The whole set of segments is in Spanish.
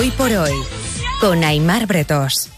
Hoy por hoy, con Aimar Bretós.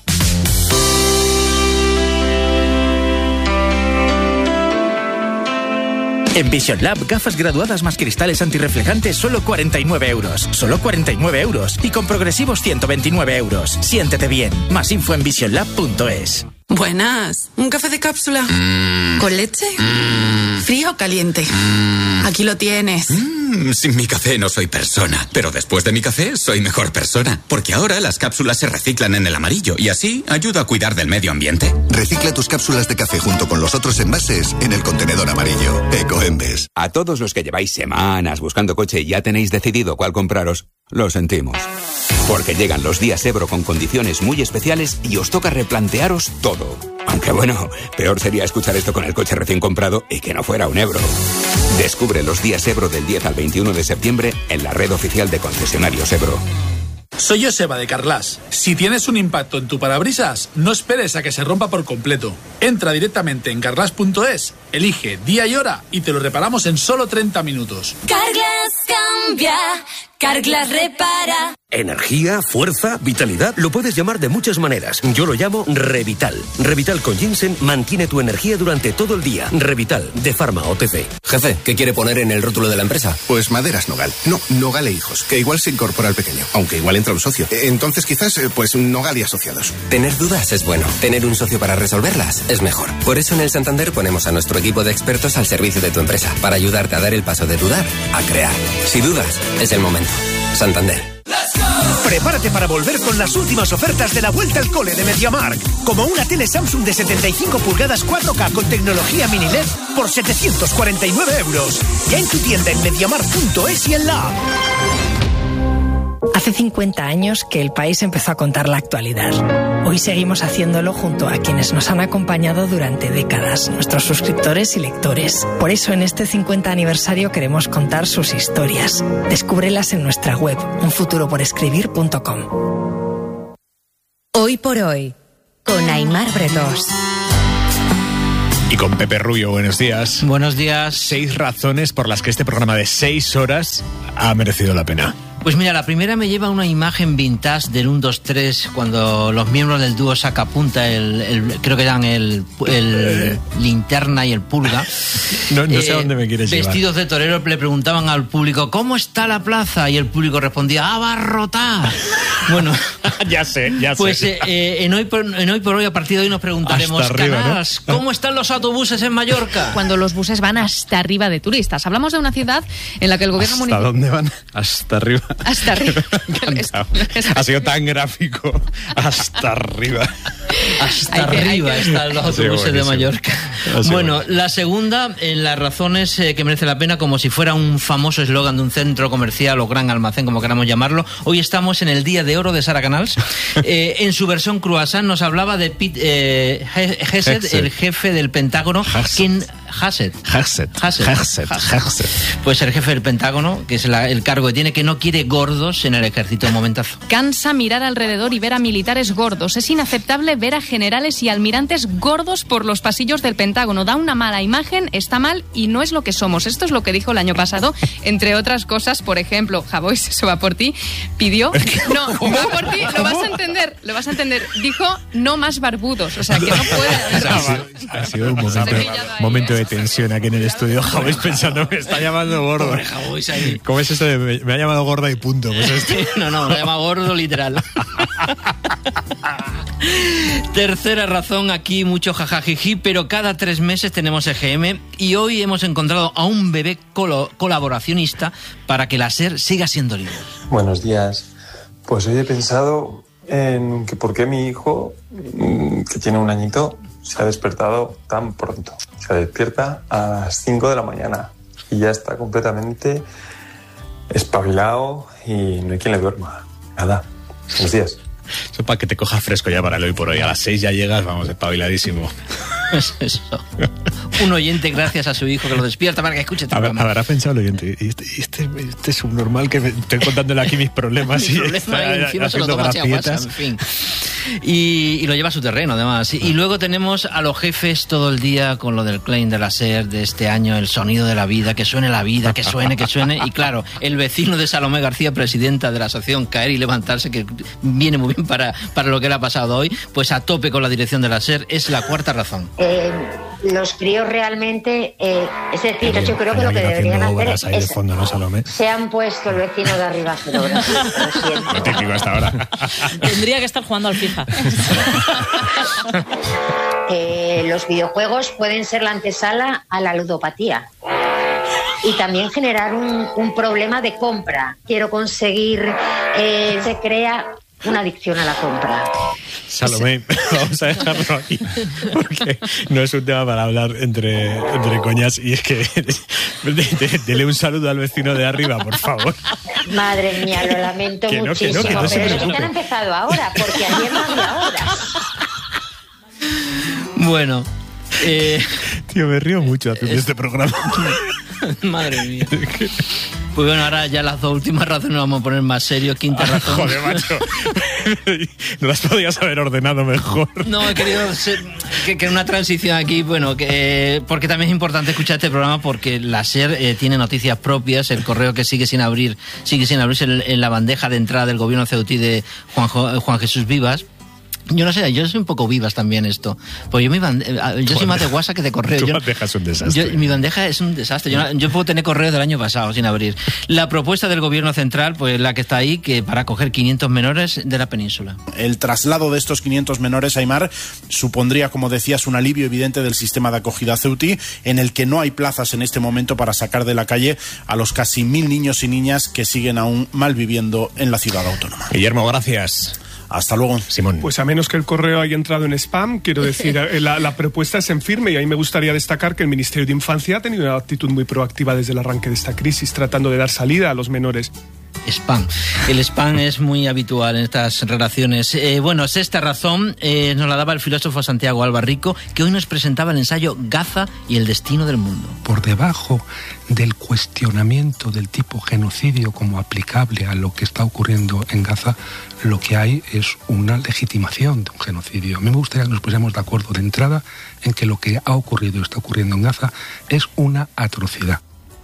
En Vision Lab, gafas graduadas más cristales antirreflejantes, solo 49 euros. Solo 49 euros. Y con progresivos 129 euros. Siéntete bien. Más info en visionlab.es. Buenas. ¿Un café de cápsula? ¿Con leche? ¿Frío o caliente? Aquí lo tienes. Sin mi café no soy persona, pero después de mi café soy mejor persona, porque ahora las cápsulas se reciclan en el amarillo y así ayuda a cuidar del medio ambiente. Recicla tus cápsulas de café junto con los otros envases en el contenedor amarillo. Ecoembes. A todos los que lleváis semanas buscando coche y ya tenéis decidido cuál compraros, lo sentimos. Porque llegan los días Ebro con condiciones muy especiales y os toca replantearos todo. Aunque bueno, peor sería escuchar esto con el coche recién comprado y que no fuera un Ebro. Descubre los días Ebro del 10 al 21 de septiembre en la red oficial de concesionarios Ebro. Soy Joseba de Carglass. Si tienes un impacto en tu parabrisas, no esperes a que se rompa por completo. Entra directamente en carglass.es, elige día y hora y te lo reparamos en solo 30 minutos. Carglass cambia, Carglass repara. Energía, fuerza, vitalidad, lo puedes llamar de muchas maneras. Yo lo llamo Revital. Revital con ginseng mantiene tu energía durante todo el día. Revital, de Pharma OTC. Jefe, ¿qué quiere poner en el rótulo de la empresa? Pues Maderas Nogal. No, Nogal e Hijos, que igual se incorpora al pequeño, aunque igual entra un socio. Entonces quizás, pues Nogal y Asociados. Tener dudas es bueno. Tener un socio para resolverlas es mejor. Por eso en el Santander ponemos a nuestro equipo de expertos al servicio de tu empresa, para ayudarte a dar el paso de dudar a crear. Si dudas, es el momento. Santander. Prepárate para volver con las últimas ofertas de la vuelta al cole de MediaMarkt. Como una tele Samsung de 75 pulgadas 4K con tecnología mini LED por 749 euros. Ya en tu tienda en MediaMarkt.es y en la app. Hace 50 años que el país empezó a contar la actualidad. Hoy seguimos haciéndolo junto a quienes nos han acompañado durante décadas, nuestros suscriptores y lectores. Por eso en este 50 aniversario queremos contar sus historias. Descúbrelas en nuestra web, unfuturoporescribir.com. Hoy por hoy, con Aimar Bretós. Y con Pepe Rubio, buenos días. Buenos días. 6 razones por las que este programa de 6 horas ha merecido la pena. Pues mira, la primera me lleva una imagen vintage del 1, 2, 3, cuando los miembros del dúo Sacapunta, creo que eran el Linterna y el Pulga. No sé a dónde me quieres llevar. Vestidos de torero le preguntaban al público, ¿cómo está la plaza? Y el público respondía, ¡abarrotada! Bueno, ya sé. Pues en hoy por hoy, a partir de hoy nos preguntaremos, arriba, Canals, ¿no? ¿Cómo están los autobuses en Mallorca? Cuando los buses van hasta arriba de turistas. Hablamos de una ciudad en la que el gobierno municipal... ¿Hasta dónde van? Hasta arriba. Hasta arriba. Ha sido tan gráfico. Hasta arriba. Hasta arriba están los autobuses de Mallorca. Bueno, la segunda, en las razones que merece la pena, como si fuera un famoso eslogan de un centro comercial o gran almacén, como queramos llamarlo. Hoy estamos en el Día de Oro de Sara Canals. En su versión croissant nos hablaba de Pete Hegseth, el jefe del Pentágono. Hegseth. Pues el jefe del Pentágono, que es el cargo que tiene, que no quiere gordos en el ejército. Un momentazo. Cansa mirar alrededor y ver a militares gordos. Es inaceptable ver a generales y almirantes gordos por los pasillos del Pentágono. Da una mala imagen, está mal y no es lo que somos. Esto es lo que dijo el año pasado. Entre otras cosas, por ejemplo, Javois, eso va por ti, pidió... No, va por ti, lo vas a entender. Dijo, no más barbudos. O sea, que no puede haber... Ha sido un momento de tensión aquí en el estudio. Javois pensando, me está llamando gordo. Pobre Javois ahí. ¿Cómo es esto de me ha llamado gorda y punto? Pues esto... No, me llama gordo literal. Tercera razón, aquí mucho jajajiji, pero cada 3 meses tenemos EGM y hoy hemos encontrado a un bebé colaboracionista para que la SER siga siendo libre. Buenos días. Pues hoy he pensado en que por qué mi hijo, que tiene 1 añito, se ha despertado tan pronto. Se despierta a las 5 de la mañana y ya está completamente espabilado y no hay quien le duerma. Nada. Buenos días. Eso para que te cojas fresco ya para el hoy por hoy. A las 6 ya llegas, vamos, espabiladísimo. Es eso. un oyente gracias a su hijo que lo despierta para que escuche este programa. Habrá pensado el oyente, este subnormal que estoy contándole aquí mis problemas y encima se lo toma gracietas. En fin. Y lo lleva a su terreno, además. Y luego tenemos a los jefes todo el día con lo del claim de la SER de este año, el sonido de la vida, que suene la vida, que suene. Y claro, el vecino de Salomé García, presidenta de la asociación Caer y Levantarse, que viene muy bien para lo que le ha pasado hoy, pues a tope con la dirección de la SER, es la cuarta razón. Los críos realmente, es decir, yo creo que lo que deberían hacer es... Fondo, ¿no, Salomé? Se han puesto el vecino de arriba a hacer obras. Lo siento. No te digo hasta ahora. Tendría que estar jugando al FIFA. Los videojuegos pueden ser la antesala a la ludopatía. Y también generar un problema de compra. Quiero conseguir, se crea una adicción a la compra. Salomé, vamos a dejarlo aquí, porque no es un tema para hablar entre coñas, y es que dele un saludo al vecino de arriba, por favor. Madre mía, lo lamento muchísimo, pero es que han empezado ahora, porque ayer no había horas. Bueno, tío, me río mucho haciendo este programa. Madre mía. Pues bueno, ahora ya las dos últimas razones vamos a poner más serio. Quinta razón. Joder, macho. No las podías haber ordenado mejor. No, he querido que una transición aquí, bueno, porque también es importante escuchar este programa, porque la SER tiene noticias propias. El correo que sigue sin abrirse en la bandeja de entrada del gobierno ceutí de Juan Jesús Vivas. Yo no sé, yo soy un poco Vivas también esto. Pues yo soy más de WhatsApp que de correo. Tu bandeja es un desastre. Mi bandeja es un desastre. Yo puedo tener correos del año pasado sin abrir. La propuesta del gobierno central, pues la que está ahí, que para acoger 500 menores de la península. El traslado de estos 500 menores, Aimar, supondría, como decías, un alivio evidente del sistema de acogida ceutí, en el que no hay plazas en este momento para sacar de la calle a los casi 1.000 niños y niñas que siguen aún malviviendo en la ciudad autónoma. Guillermo, gracias. Hasta luego. Simón. Pues a menos que el correo haya entrado en spam, quiero decir, la propuesta es en firme, y ahí me gustaría destacar que el Ministerio de Infancia ha tenido una actitud muy proactiva desde el arranque de esta crisis, tratando de dar salida a los menores. Spam. El spam es muy habitual en estas relaciones. Sexta razón nos la daba el filósofo Santiago Albarrico, que hoy nos presentaba el ensayo Gaza y el destino del mundo. Por debajo del cuestionamiento del tipo genocidio como aplicable a lo que está ocurriendo en Gaza, lo que hay es una legitimación de un genocidio. A mí me gustaría que nos pusiéramos de acuerdo de entrada en que lo que ha ocurrido y está ocurriendo en Gaza es una atrocidad.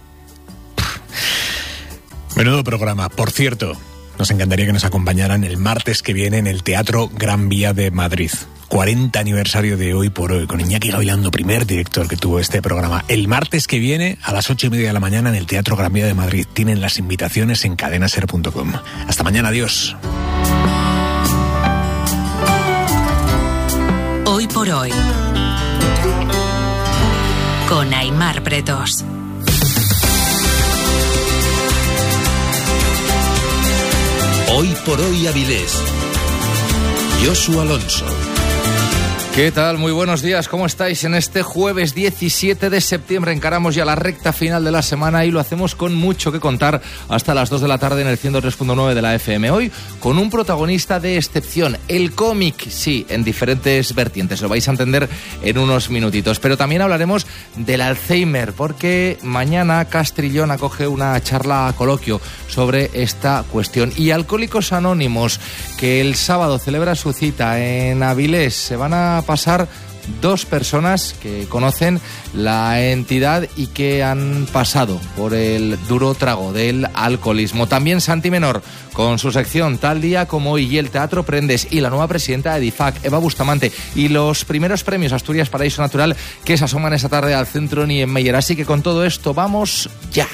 Menudo programa. Por cierto, nos encantaría que nos acompañaran el martes que viene en el Teatro Gran Vía de Madrid. 40 aniversario de Hoy por Hoy, con Iñaki Gavilando, primer director que tuvo este programa. El martes que viene a las 8:30 de la mañana en el Teatro Gran Vía de Madrid. Tienen las invitaciones en cadenaser.com. Hasta mañana, adiós. Hoy por Hoy, con Aimar Bretos. Hoy por Hoy Avilés. Josu Alonso. ¿Qué tal? Muy buenos días, ¿cómo estáis? En este jueves 17 de septiembre encaramos ya la recta final de la semana y lo hacemos con mucho que contar hasta las 2 de la tarde en el 103.9 de la FM. Hoy con un protagonista de excepción, el cómic, sí, en diferentes vertientes, lo vais a entender en unos minutitos. Pero también hablaremos del Alzheimer, porque mañana Castrillón acoge una charla coloquio sobre esta cuestión. Y Alcohólicos Anónimos, que el sábado celebra su cita en Avilés. Se van a pasar 2 personas que conocen la entidad y que han pasado por el duro trago del alcoholismo. También Santi Menor, con su sección Tal Día Como Hoy, y el Teatro Prendes, y la nueva presidenta de DIFAC, Eva Bustamante, y los primeros premios Asturias Paraíso Natural que se asoman esta tarde al Centro Niemeyer. Así que con todo esto vamos ya.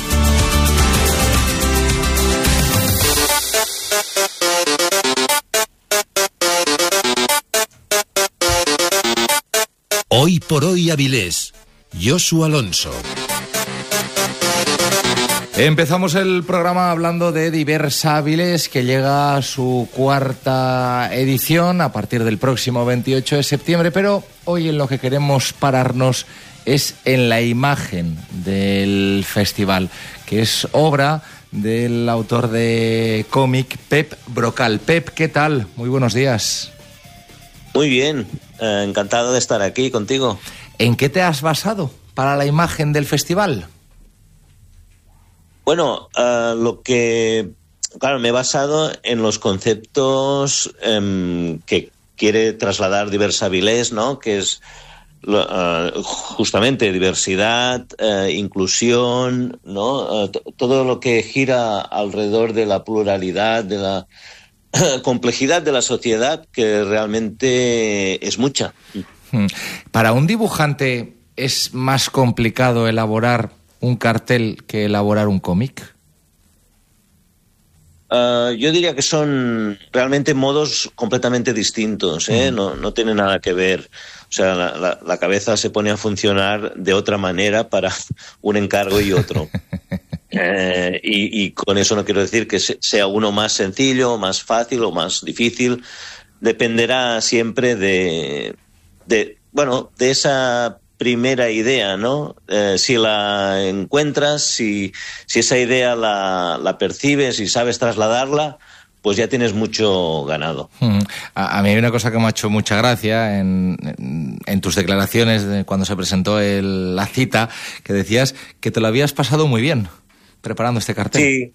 Hoy por Hoy Avilés. Josu Alonso. Empezamos el programa hablando de Diversa Avilés, que llega a su 4ª edición a partir del próximo 28 de septiembre, pero hoy en lo que queremos pararnos es en la imagen del festival, que es obra del autor de cómic Pep Brocal. Pep, ¿qué tal? Muy buenos días. Muy bien, encantado de estar aquí contigo. ¿En qué te has basado para la imagen del festival? Bueno, claro, me he basado en los conceptos que quiere trasladar Diversa Avilés, ¿no? Que es justamente diversidad, inclusión, ¿no? Todo lo que gira alrededor de la pluralidad, de la complejidad de la sociedad, que realmente es mucha. Para un dibujante, ¿es más complicado elaborar un cartel que elaborar un cómic? Yo diría que son realmente modos completamente distintos, ¿eh? No tiene nada que ver. O sea, la cabeza se pone a funcionar de otra manera para un encargo y otro. Y con eso no quiero decir que sea uno más sencillo, más fácil o más difícil. Dependerá siempre de esa primera idea, ¿no? Si la encuentras, si esa idea la percibes y sabes trasladarla, pues ya tienes mucho ganado. A mí hay una cosa que me ha hecho mucha gracia en tus declaraciones cuando se presentó la cita, que decías que te lo habías pasado muy bien preparando este cartel.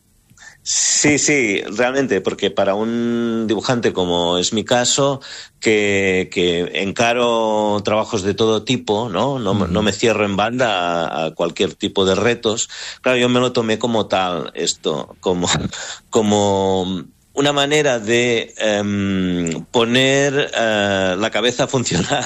Sí, realmente, porque para un dibujante como es mi caso, que encaro trabajos de todo tipo, ¿no? No me cierro en banda a cualquier tipo de retos. Claro, yo me lo tomé como tal, esto, como una manera de poner la cabeza a funcionar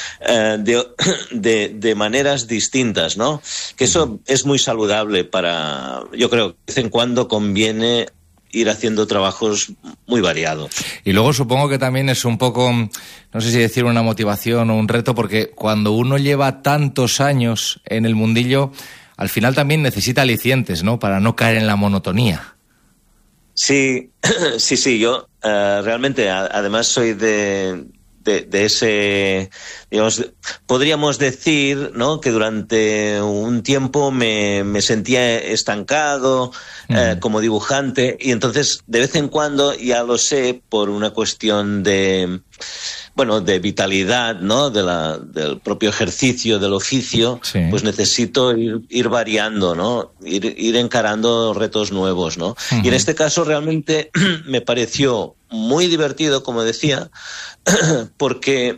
de maneras distintas, ¿no? Que eso es muy saludable yo creo que de vez en cuando conviene ir haciendo trabajos muy variados. Y luego supongo que también es un poco, no sé si decir una motivación o un reto, porque cuando uno lleva tantos años en el mundillo, al final también necesita alicientes, ¿no? Para no caer en la monotonía. Sí, yo realmente además soy de ese, digamos, podríamos decir, ¿no? Que durante un tiempo me sentía estancado como dibujante, y entonces de vez en cuando, ya lo sé, por una cuestión de vitalidad, ¿no? Del propio ejercicio del oficio, sí. Pues necesito ir variando, ¿no? Ir encarando retos nuevos, ¿no? Uh-huh. Y en este caso realmente me pareció muy divertido, como decía, porque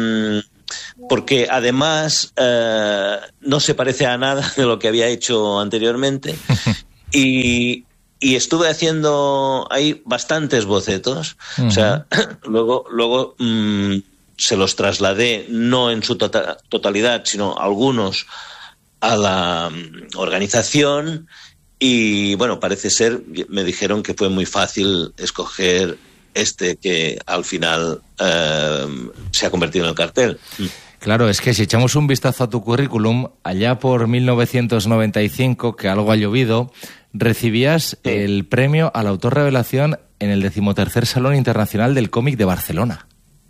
además no se parece a nada de lo que había hecho anteriormente. Y estuve haciendo ahí bastantes bocetos. Uh-huh. O sea, luego se los trasladé, no en su totalidad, sino algunos a la organización. Y bueno, parece ser, me dijeron que fue muy fácil escoger que al final se ha convertido en el cartel. Claro, es que si echamos un vistazo a tu currículum, allá por 1995, que algo ha llovido, recibías el premio al autor revelación en el 13º Salón Internacional del Cómic de Barcelona.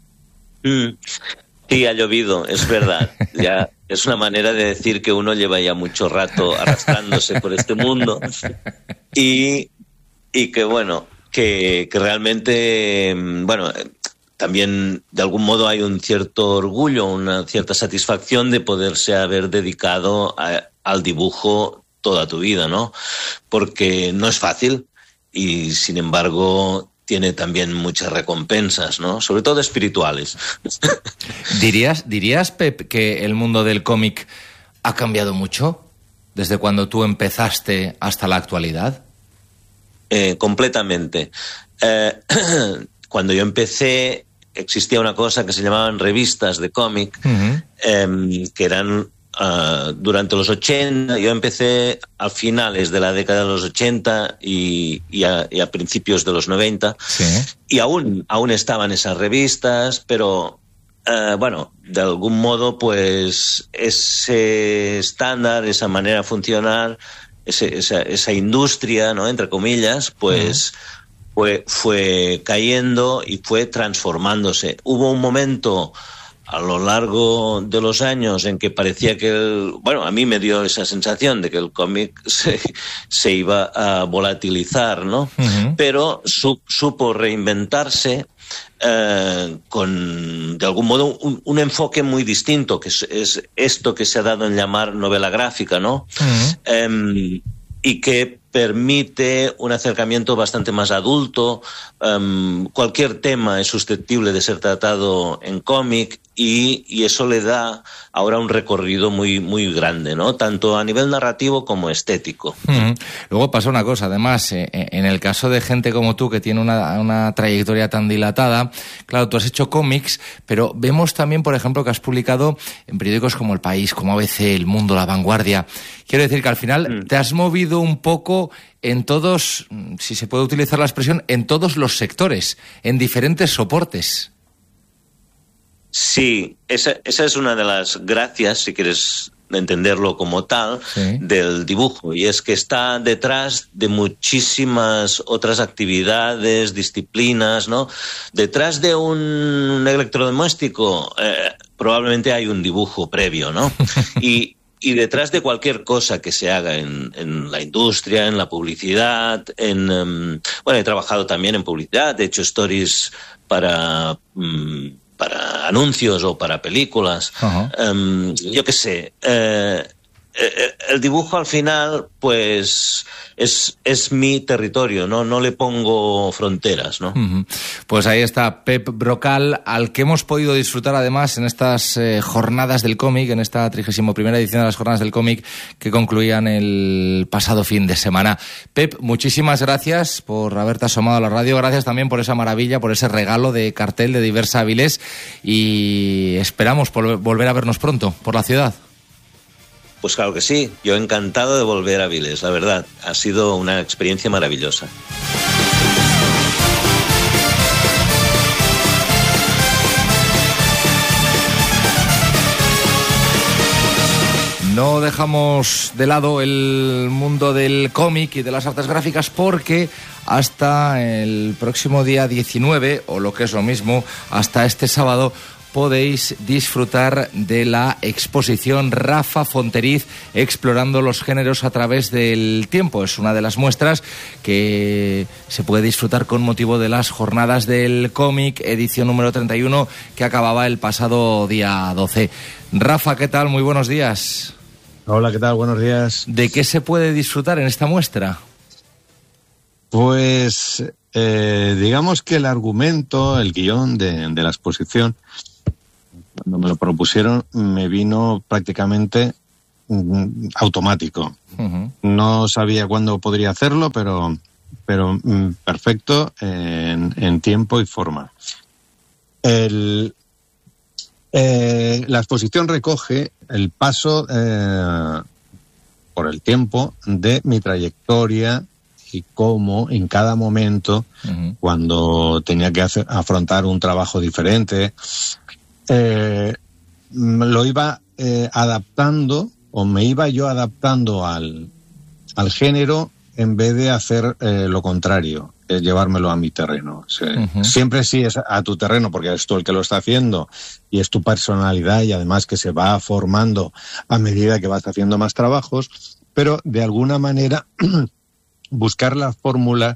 Sí, ha llovido, es verdad. Ya es una manera de decir que uno lleva ya mucho rato arrastrándose por este mundo y que bueno, que realmente, bueno, también de algún modo hay un cierto orgullo, una cierta satisfacción de poderse haber dedicado al dibujo toda tu vida, ¿no? Porque no es fácil y, sin embargo, tiene también muchas recompensas, ¿no? Sobre todo espirituales. ¿Dirías, Pep, que el mundo del cómic ha cambiado mucho desde cuando tú empezaste hasta la actualidad? Completamente. Cuando yo empecé, existía una cosa que se llamaban revistas de cómic, uh-huh. Que eran durante los 80. Yo empecé a finales de la década de los 80 y a principios de los 90. Sí. Y aún estaban esas revistas, pero bueno, de algún modo, pues ese estándar, esa manera de funcionar, esa industria, ¿no? Entre comillas, pues fue cayendo y fue transformándose. Hubo un momento a lo largo de los años en que parecía que a mí me dio esa sensación de que el cómic se iba a volatilizar, ¿no? Uh-huh. Pero supo reinventarse con, de algún modo, un enfoque muy distinto, que es esto que se ha dado en llamar novela gráfica, ¿no? Uh-huh. Y que permite un acercamiento bastante más adulto. Cualquier tema es susceptible de ser tratado en cómic y eso le da ahora un recorrido muy, muy grande, ¿no? Tanto a nivel narrativo como estético. Luego pasa una cosa, además, en el caso de gente como tú, que tiene una trayectoria tan dilatada, claro, tú has hecho cómics, pero vemos también, por ejemplo, que has publicado en periódicos como El País, como ABC, El Mundo, La Vanguardia. Quiero decir que al final te has movido un poco en todos, si se puede utilizar la expresión, en todos los sectores, en diferentes soportes. Sí, esa es una de las gracias, si quieres entenderlo como tal, sí, del dibujo, y es que está detrás de muchísimas otras actividades, disciplinas, ¿no? Detrás de un electrodoméstico probablemente hay un dibujo previo, ¿no? Y detrás de cualquier cosa que se haga en la industria, en la publicidad, he trabajado también en publicidad, he hecho stories para anuncios o para películas. Uh-huh. Yo qué sé. El dibujo al final, pues, es mi territorio, ¿no? Le pongo fronteras, ¿no? Uh-huh. Pues ahí está Pep Brocal, al que hemos podido disfrutar además en estas jornadas del cómic, en esta 31ª edición de las jornadas del cómic que concluían el pasado fin de semana. Pep, muchísimas gracias por haberte asomado a la radio, gracias también por esa maravilla, por ese regalo de cartel de Diversa Avilés, y esperamos volver a vernos pronto por la ciudad. Pues claro que sí, yo encantado de volver a Avilés, la verdad, ha sido una experiencia maravillosa. No dejamos de lado el mundo del cómic y de las artes gráficas porque hasta el próximo día 19, o lo que es lo mismo, hasta este sábado, podéis disfrutar de la exposición Rafa Fonteriz explorando los géneros a través del tiempo. Es una de las muestras que se puede disfrutar con motivo de las jornadas del cómic, edición número 31, que acababa el pasado día 12. Rafa, ¿qué tal? Muy buenos días. Hola, ¿qué tal? Buenos días. ¿De qué se puede disfrutar en esta muestra? Pues digamos que el argumento, el guión de la exposición, cuando me lo propusieron, me vino prácticamente automático. Uh-huh. No sabía cuándo podría hacerlo, pero perfecto en tiempo y forma. La exposición recoge el paso por el tiempo de mi trayectoria y cómo en cada momento, uh-huh, cuando tenía que afrontar un trabajo diferente, lo iba adaptando, o me iba yo adaptando al género en vez de hacer lo contrario, es llevármelo a mi terreno. Uh-huh. Siempre sí es a tu terreno porque eres tú el que lo está haciendo y es tu personalidad, y además que se va formando a medida que vas haciendo más trabajos, pero de alguna manera buscar la fórmula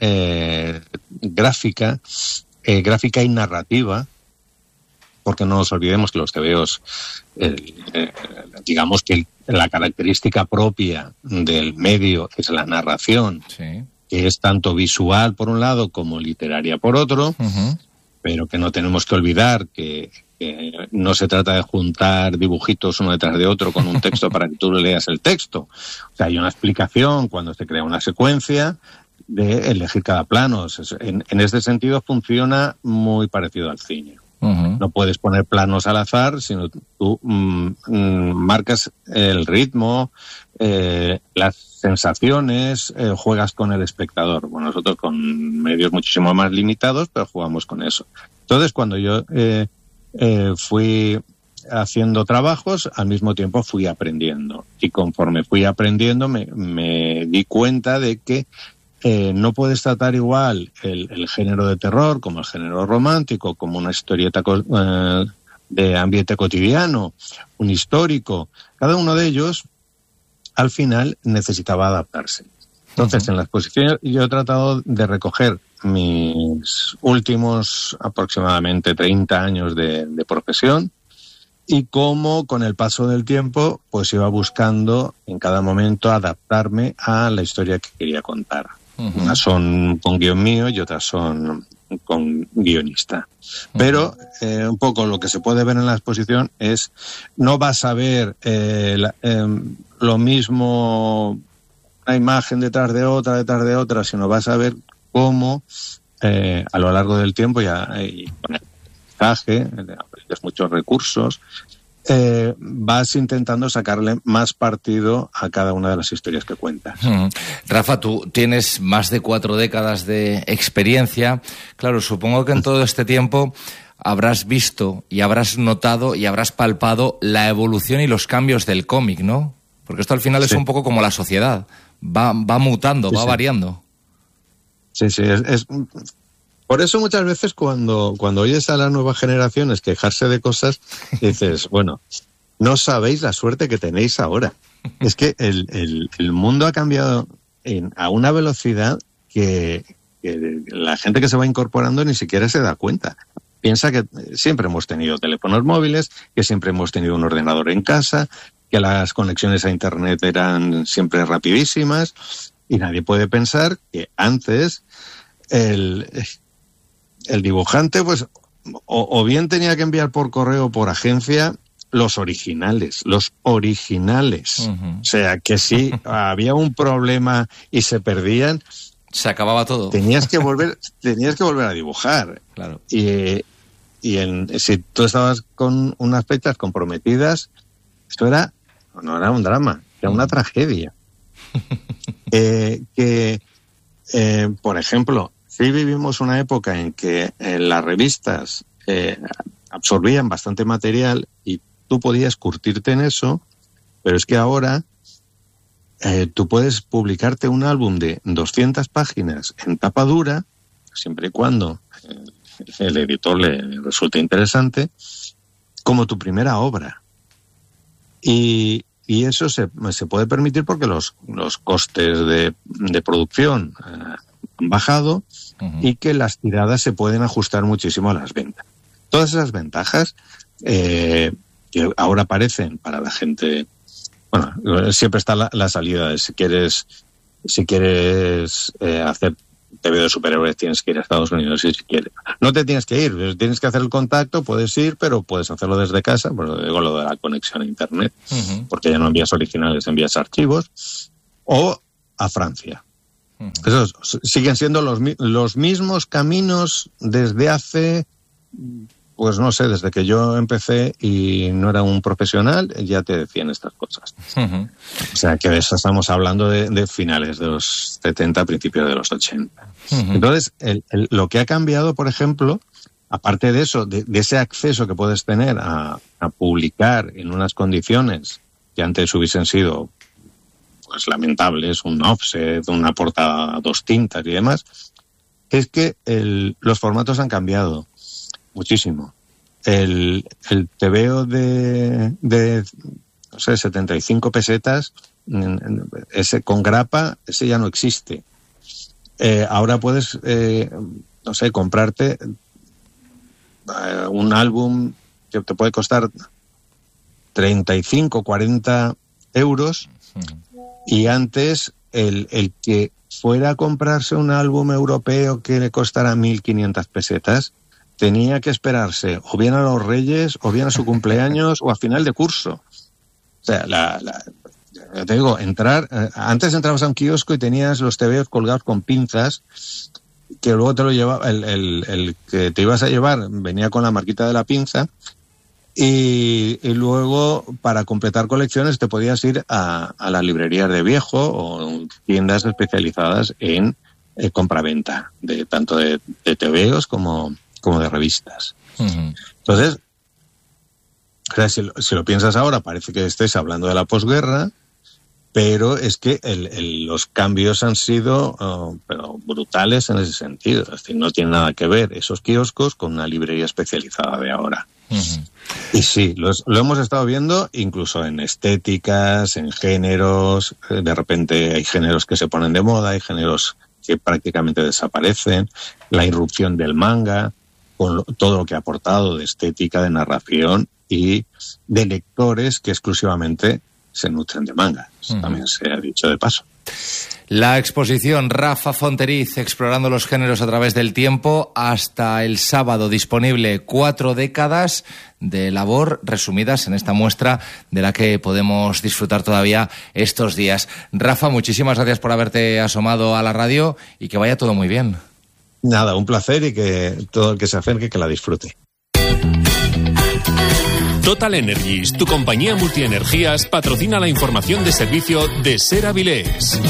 gráfica y narrativa, porque no nos olvidemos que los tebeos, digamos que la característica propia del medio es la narración, sí, que es tanto visual por un lado como literaria por otro, uh-huh, pero que no tenemos que olvidar que no se trata de juntar dibujitos uno detrás de otro con un texto para que tú leas el texto. O sea, hay una explicación cuando se crea una secuencia de elegir cada plano. En este sentido funciona muy parecido al cine. Uh-huh. No puedes poner planos al azar, sino tú marcas el ritmo, las sensaciones, juegas con el espectador. Bueno, nosotros con medios muchísimo más limitados, pero jugamos con eso. Entonces, cuando yo fui haciendo trabajos, al mismo tiempo fui aprendiendo. Y conforme fui aprendiendo, me di cuenta de que no puedes tratar igual el género de terror como el género romántico, como una historieta de ambiente cotidiano, un histórico. Cada uno de ellos, al final, necesitaba adaptarse. Entonces, en la exposición yo he tratado de recoger mis últimos aproximadamente 30 años de profesión y cómo con el paso del tiempo pues iba buscando en cada momento adaptarme a la historia que quería contar. Unas son con guión mío y otras son con guionista. Pero un poco lo que se puede ver en la exposición es, no vas a ver lo mismo, una imagen detrás de otra, sino vas a ver cómo a lo largo del tiempo y con el aprendizaje, aprendes muchos recursos, vas intentando sacarle más partido a cada una de las historias que cuentas. Rafa, tú tienes más de 4 décadas de experiencia. Claro, supongo que en todo este tiempo habrás visto y habrás notado y habrás palpado la evolución y los cambios del cómic, ¿no? Porque esto al final es un poco como la sociedad. Va mutando, va variando. Sí, es por eso muchas veces cuando oyes a las nuevas generaciones quejarse de cosas, dices, bueno, no sabéis la suerte que tenéis ahora. Es que el mundo ha cambiado a una velocidad que la gente que se va incorporando ni siquiera se da cuenta. Piensa que siempre hemos tenido teléfonos móviles, que siempre hemos tenido un ordenador en casa, que las conexiones a Internet eran siempre rapidísimas, y nadie puede pensar que antes el dibujante, pues, o bien tenía que enviar por correo o por agencia los originales. O sea, que si había un problema y se perdían, se acababa todo. Tenías que volver a dibujar. Claro. Y si tú estabas con unas fechas comprometidas, esto no era un drama, era una tragedia. Por ejemplo, sí vivimos una época en que las revistas absorbían bastante material y tú podías curtirte en eso, pero es que ahora tú puedes publicarte un álbum de 200 páginas en tapa dura, siempre y cuando el editor le resulte interesante, como tu primera obra. Y eso se puede permitir porque los costes de producción han bajado y que las tiradas se pueden ajustar muchísimo a las ventas. Todas esas ventajas que ahora aparecen para la gente. Bueno, siempre está la salida de si quieres hacer TV de superhéroes, tienes que ir a Estados Unidos si quieres. No te tienes que ir, tienes que hacer el contacto, puedes ir, pero puedes hacerlo desde casa, pues digo lo de la conexión a Internet, porque ya no envías originales, envías archivos, o a Francia. Esos siguen siendo los mismos caminos desde hace, pues no sé, desde que yo empecé y no era un profesional, ya te decían estas cosas. O sea, que de eso estamos hablando de finales de los 70, principios de los 80. Entonces, lo que ha cambiado, por ejemplo, aparte de eso, de ese acceso que puedes tener a publicar en unas condiciones que antes hubiesen sido pues lamentables, un offset, una portada a 2 tintas y demás, es que los formatos han cambiado muchísimo. El tebeo de no sé, 75 pesetas, ese con grapa, ese ya no existe. Ahora puedes, no sé, comprarte un álbum que te puede costar 35, 40 euros, y antes el que fuera a comprarse un álbum europeo que le costara 1.500 pesetas, tenía que esperarse o bien a los Reyes, o bien a su cumpleaños, o a final de curso. O sea, te digo, antes entrabas a un kiosco y tenías los tebeos colgados con pinzas, que luego te lo llevaba, el que te ibas a llevar venía con la marquita de la pinza, y luego para completar colecciones te podías ir a las librerías de viejo o tiendas especializadas en compraventa, tanto de tebeos como de revistas. Entonces, o sea, si lo piensas ahora, parece que estés hablando de la posguerra, pero es que los cambios han sido pero brutales en ese sentido. Es decir, no tiene nada que ver esos kioscos con una librería especializada de ahora. Uh-huh. Y sí, lo hemos estado viendo incluso en estéticas, en géneros. De repente hay géneros que se ponen de moda, hay géneros que prácticamente desaparecen. La irrupción del manga, con todo lo que ha aportado de estética, de narración y de lectores que exclusivamente se nutren de manga. Eso también se ha dicho de paso. La exposición Rafa Fonteriz, explorando los géneros a través del tiempo, hasta el sábado, disponible 4 décadas de labor resumidas en esta muestra de la que podemos disfrutar todavía estos días. Rafa, muchísimas gracias por haberte asomado a la radio y que vaya todo muy bien. Nada, un placer y que todo el que se acerque que la disfrute. Total Energies, tu compañía multienergías, patrocina la información de servicio de Ser Avilés.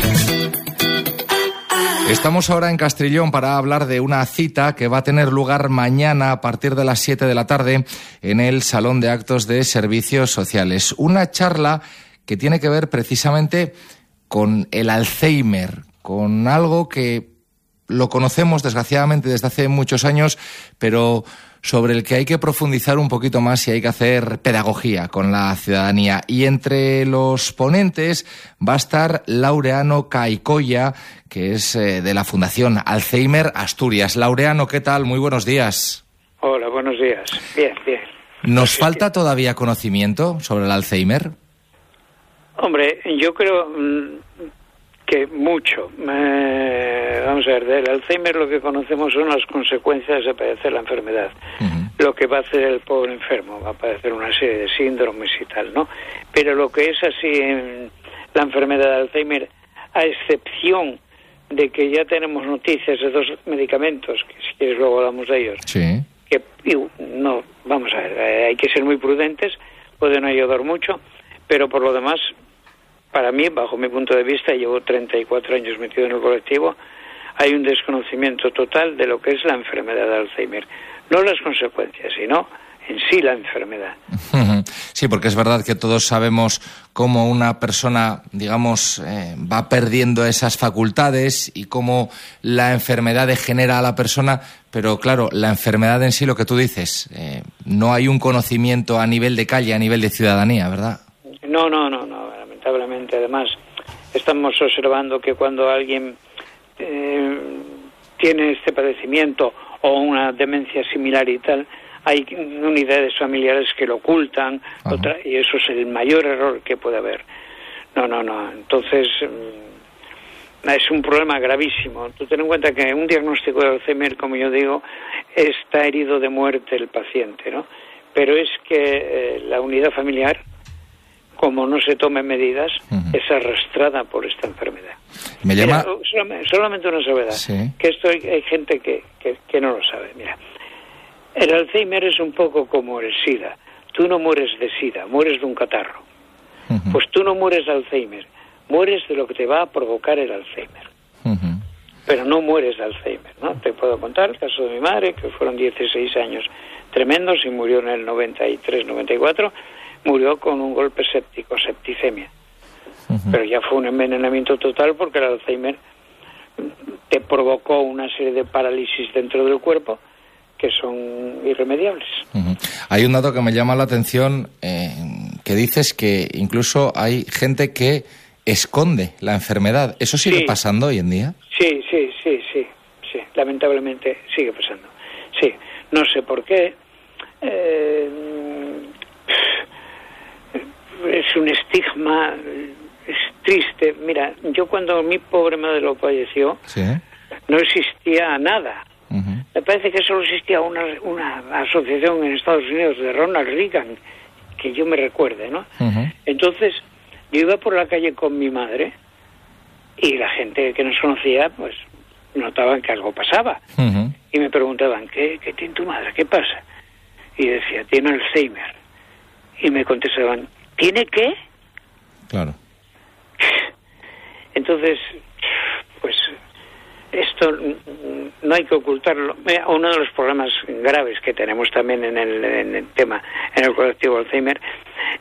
Estamos ahora en Castrillón para hablar de una cita que va a tener lugar mañana a partir de las 7 de la tarde en el Salón de Actos de Servicios Sociales. Una charla que tiene que ver precisamente con el Alzheimer, con algo que lo conocemos desgraciadamente desde hace muchos años, pero sobre el que hay que profundizar un poquito más y hay que hacer pedagogía con la ciudadanía. Y entre los ponentes va a estar Laureano Caicoya, que es de la Fundación Alzheimer Asturias. Laureano, ¿qué tal? Muy buenos días. Hola, buenos días. Bien, bien. ¿Nos falta todavía conocimiento sobre el Alzheimer? Hombre, yo creo que mucho. Vamos a ver, del Alzheimer lo que conocemos son las consecuencias de padecer la enfermedad. Uh-huh. Lo que va a hacer el pobre enfermo, va a padecer una serie de síndromes y tal, ¿no? Pero lo que es así en la enfermedad de Alzheimer, a excepción de que ya tenemos noticias de 2 medicamentos, que si quieres luego hablamos de ellos, sí, que no, vamos a ver, hay que ser muy prudentes, pueden ayudar mucho, pero por lo demás, para mí, bajo mi punto de vista, llevo 34 años metido en el colectivo, hay un desconocimiento total de lo que es la enfermedad de Alzheimer. No las consecuencias, sino en sí la enfermedad. Sí, porque es verdad que todos sabemos cómo una persona, digamos, va perdiendo esas facultades y cómo la enfermedad degenera a la persona, pero claro, la enfermedad en sí, lo que tú dices, no hay un conocimiento a nivel de calle, a nivel de ciudadanía, ¿verdad? No, lamentablemente. Además, estamos observando que cuando alguien tiene este padecimiento o una demencia similar y tal, hay unidades familiares que lo ocultan, y eso es el mayor error que puede haber. No. Entonces, es un problema gravísimo. Tú ten en cuenta que un diagnóstico de Alzheimer, como yo digo, está herido de muerte el paciente, ¿no? Pero es que la unidad familiar, como no se tomen medidas, es arrastrada por esta enfermedad. Me llama... Mira, solamente una salvedad, sí, que esto hay gente que no lo sabe. Mira, el Alzheimer es un poco como el SIDA. Tú no mueres de SIDA, mueres de un catarro. Pues tú no mueres de Alzheimer, mueres de lo que te va a provocar el Alzheimer. Pero no mueres de Alzheimer, ¿no? Te puedo contar el caso de mi madre, que fueron 16 años tremendos y murió en el 93-94, murió con un golpe séptico, septicemia. Pero ya fue un envenenamiento total porque el Alzheimer te provocó una serie de parálisis dentro del cuerpo que son irremediables. Hay un dato que me llama la atención, que dices que incluso hay gente que esconde la enfermedad. ¿Eso sigue pasando hoy en día? Sí, lamentablemente sigue pasando. Sí, no sé por qué. Es un estigma, es triste. Mira, yo cuando mi pobre madre lo falleció, no existía nada. Me parece que solo existía una asociación en Estados Unidos de Ronald Reagan, que yo me recuerde, ¿no? Entonces, yo iba por la calle con mi madre y la gente que nos conocía, pues, notaban que algo pasaba. Y me preguntaban, ¿qué tiene tu madre? ¿Qué pasa? Y decía, tiene Alzheimer. Y me contestaban, ¿tiene qué? Claro. Entonces, pues, esto no hay que ocultarlo. Uno de los problemas graves que tenemos también en el tema, en el colectivo Alzheimer,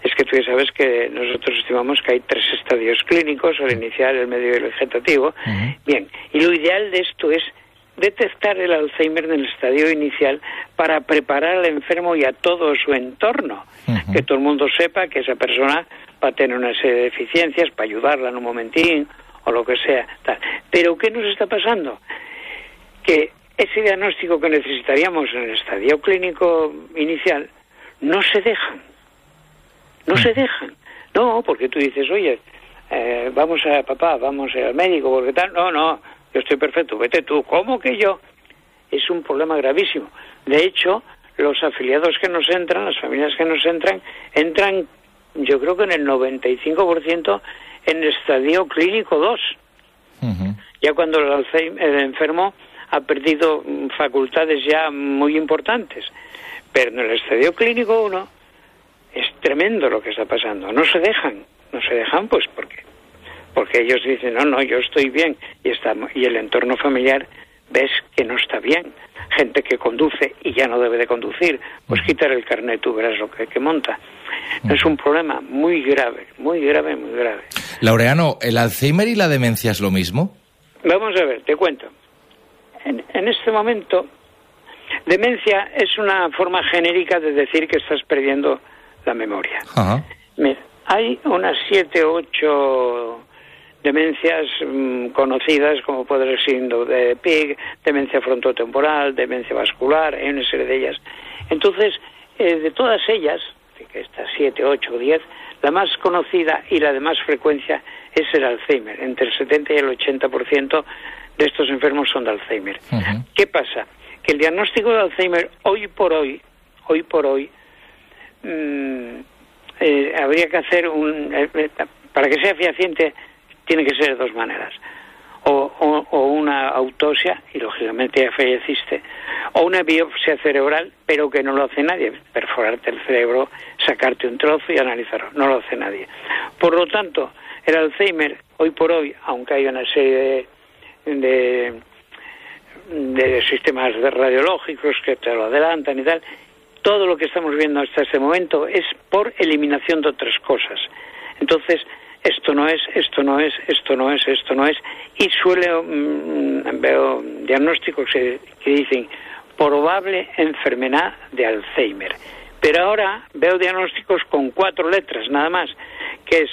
es que tú ya sabes que nosotros estimamos que hay 3 estadios clínicos, el inicial, el medio y el vegetativo. Bien, y lo ideal de esto es detectar el Alzheimer en el estadio inicial para preparar al enfermo y a todo su entorno. Que todo el mundo sepa que esa persona va a tener una serie de deficiencias para ayudarla en un momentín o lo que sea. Tal. Pero ¿qué nos está pasando? Que ese diagnóstico que necesitaríamos en el estadio clínico inicial no se dejan. No se dejan. No, porque tú dices, oye, vamos al médico, porque tal. No, yo estoy perfecto, vete tú. ¿Cómo que yo? Es un problema gravísimo. De hecho, los afiliados que nos entran, las familias que nos entran yo creo que en el 95% en el estadio clínico 2. Ya cuando el enfermo ha perdido facultades ya muy importantes. Pero en el estadio clínico 1 es tremendo lo que está pasando. No se dejan pues porque ellos dicen, no, yo estoy bien, y el entorno familiar ves que no está bien. Gente que conduce y ya no debe de conducir, pues quitar el carnet, tú verás lo que monta. Es un problema muy grave, muy grave, muy grave. Laureano, ¿el Alzheimer y la demencia es lo mismo? Vamos a ver, te cuento. En este momento, demencia es una forma genérica de decir que estás perdiendo la memoria. Mira, hay unas 7 o 8 demencias conocidas, como puede ser síndrome de PIG, demencia frontotemporal, demencia vascular, hay una serie de ellas. Entonces, de todas ellas, que estas 7, 8 o 10, la más conocida y la de más frecuencia es el Alzheimer. Entre el 70 y el 80% de estos enfermos son de Alzheimer. ¿Qué pasa? Que el diagnóstico de Alzheimer hoy por hoy, habría que hacer para que sea fehaciente, tiene que ser de 2 maneras. O una autopsia, y lógicamente ya falleciste, o una biopsia cerebral, pero que no lo hace nadie. Perforarte el cerebro, sacarte un trozo y analizarlo. No lo hace nadie. Por lo tanto, el Alzheimer, hoy por hoy, aunque hay una serie de sistemas radiológicos que te lo adelantan y tal, todo lo que estamos viendo hasta este momento es por eliminación de otras cosas. Entonces, esto no es, y veo diagnósticos que dicen probable enfermedad de Alzheimer. Pero ahora veo diagnósticos con 4 letras nada más, que es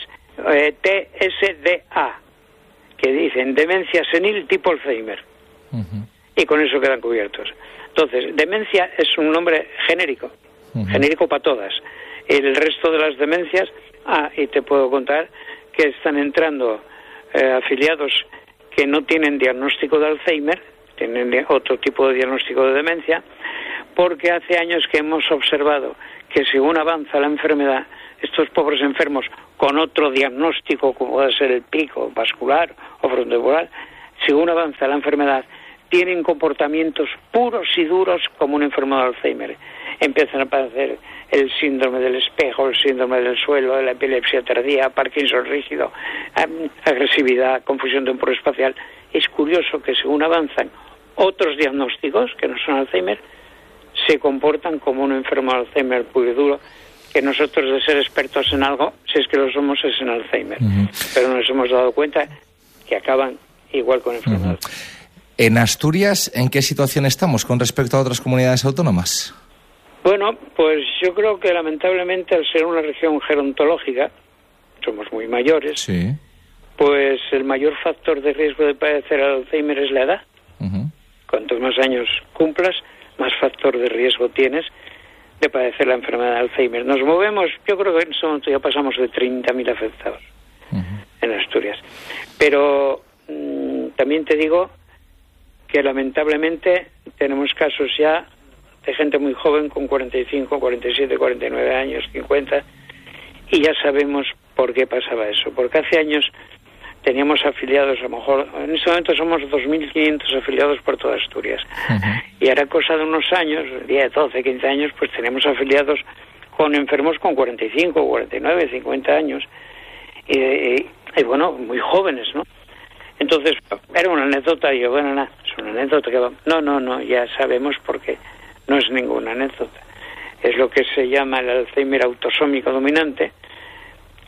TSDA, que dicen demencia senil tipo Alzheimer. Y con eso quedan cubiertos. Entonces, demencia es un nombre genérico, genérico para todas. El resto de las demencias, y te puedo contar que están entrando afiliados que no tienen diagnóstico de Alzheimer, tienen otro tipo de diagnóstico de demencia, porque hace años que hemos observado que según avanza la enfermedad, estos pobres enfermos con otro diagnóstico, como puede ser el pico vascular o frontotemporal, según avanza la enfermedad, tienen comportamientos puros y duros como un enfermo de Alzheimer. Empiezan a padecer el síndrome del espejo, el síndrome del suelo, la epilepsia tardía, Parkinson rígido, agresividad, confusión temporoespacial. Es curioso que según avanzan otros diagnósticos, que no son Alzheimer, se comportan como un enfermo de Alzheimer puro y duro, que nosotros, de ser expertos en algo, si es que lo somos, es en Alzheimer. Pero nos hemos dado cuenta que acaban igual con enfermedad. En Asturias, ¿en qué situación estamos con respecto a otras comunidades autónomas? Bueno, pues yo creo que lamentablemente, al ser una región gerontológica, somos muy mayores, pues el mayor factor de riesgo de padecer Alzheimer es la edad. Cuantos más años cumplas, más factor de riesgo tienes de padecer la enfermedad de Alzheimer. Nos movemos, yo creo que en este momento ya pasamos de 30.000 afectados en Asturias. Pero también te digo que lamentablemente tenemos casos ya de gente muy joven con 45, 47, 49 años, 50, y ya sabemos por qué pasaba eso. Porque hace años teníamos afiliados, a lo mejor, en este momento somos 2.500 afiliados por toda Asturias. Y ahora, cosa de unos años, 10, 12, 15 años, pues tenemos afiliados con enfermos con 45, 49, 50 años. Y bueno, muy jóvenes, ¿no? Entonces, era una anécdota, y yo, bueno, nada, es una anécdota que va... No, ya sabemos por qué. No es ninguna anécdota. Es lo que se llama el Alzheimer autosómico dominante,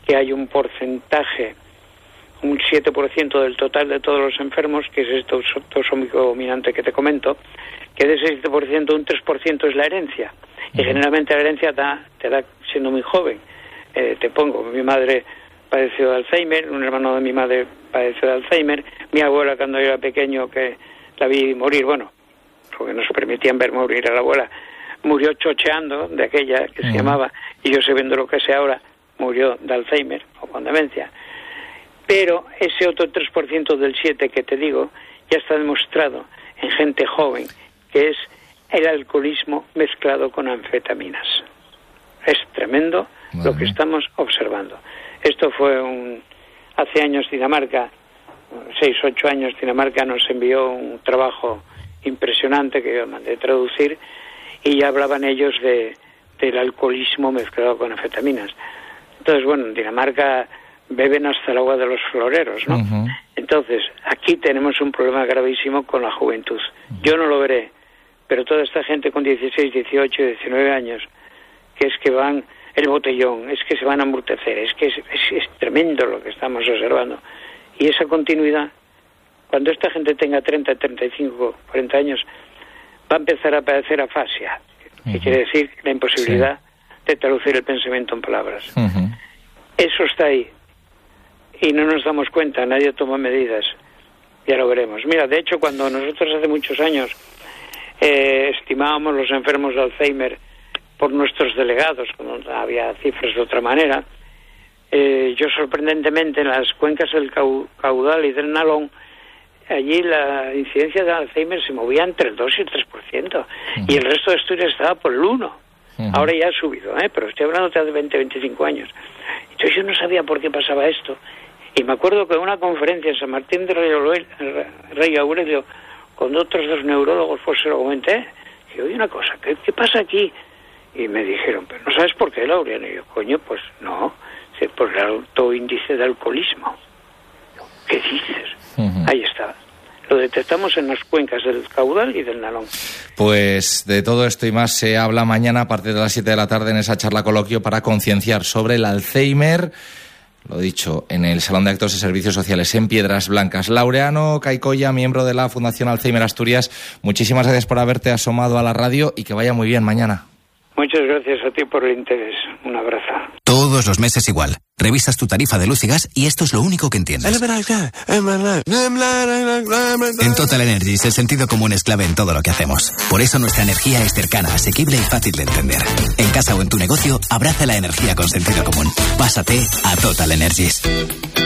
que hay un porcentaje, un 7% del total de todos los enfermos, que es este autosómico dominante que te comento, que de ese 7%, un 3% es la herencia. Y generalmente la herencia te da siendo muy joven. Te pongo, mi madre padeció de Alzheimer, un hermano de mi madre padeció de Alzheimer, mi abuela cuando yo era pequeño, que la vi morir, bueno, porque no se permitían ver morir a la abuela, murió chocheando de aquella que se llamaba, y yo sé viendo lo que sé ahora, murió de Alzheimer o con demencia. Pero ese otro 3% del 7% que te digo ya está demostrado en gente joven, que es el alcoholismo mezclado con anfetaminas. Es tremendo lo que estamos observando. Esto fue hace años Dinamarca, 6, 8 años Dinamarca nos envió un trabajo impresionante que yo mandé traducir, y ya hablaban ellos del alcoholismo mezclado con anfetaminas. Entonces, bueno, en Dinamarca beben hasta el agua de los floreros, ¿no? Entonces, aquí tenemos un problema gravísimo con la juventud. Yo no lo veré, pero toda esta gente con 16, 18, 19 años, que es que van el botellón, es que se van a embrutecer, es que es tremendo lo que estamos observando. Y esa continuidad, cuando esta gente tenga 30, 35, 40 años, va a empezar a padecer afasia, que quiere decir la imposibilidad de traducir el pensamiento en palabras. Eso está ahí. Y no nos damos cuenta, nadie toma medidas. Ya lo veremos. Mira, de hecho, cuando nosotros hace muchos años estimábamos los enfermos de Alzheimer por nuestros delegados, cuando había cifras de otra manera, yo sorprendentemente en las cuencas del caudal y del Nalón, allí la incidencia de Alzheimer se movía entre el 2 y el 3%, y el resto de Asturias estaba por el 1%. Ahora ya ha subido, pero estoy hablando de 20, 25 años. Entonces yo no sabía por qué pasaba esto. Y me acuerdo que en una conferencia en San Martín de Rey Aurelio, con otros 2 neurólogos, pues se lo comenté. Y oye, una cosa, ¿qué pasa aquí? Y me dijeron, pero ¿no sabes por qué, Laureano? Y yo, coño, pues no, por el alto índice de alcoholismo. ¿Qué dices? Ahí está. Lo detectamos en las cuencas del caudal y del Nalón. Pues de todo esto y más se habla mañana a partir de las 7 de la tarde en esa charla coloquio para concienciar sobre el Alzheimer. Lo dicho, en el Salón de Actos y Servicios Sociales en Piedras Blancas. Laureano Caicoya, miembro de la Fundación Alzheimer Asturias, muchísimas gracias por haberte asomado a la radio y que vaya muy bien mañana. Muchas gracias a ti por el interés. Un abrazo. Todos los meses igual. Revisas tu tarifa de luz y gas y esto es lo único que entiendes. En Total Energies el sentido común es clave en todo lo que hacemos. Por eso nuestra energía es cercana, asequible y fácil de entender. En casa o en tu negocio, abraza la energía con sentido común. Pásate a Total Energies.